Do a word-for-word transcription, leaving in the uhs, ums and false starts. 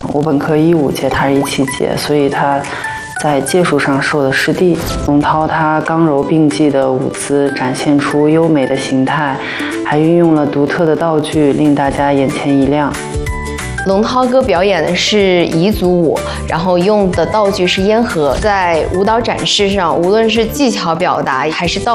我本科一五届，他是一七届，所以他在届数上是我的师弟。龙涛他刚柔并济的舞姿展现出优美的形态，还运用了独特的道具，令大家眼前一亮。 龙涛哥表演的是彝族舞，然后用的道具是烟盒。在舞蹈展示上，无论是技巧表达还是道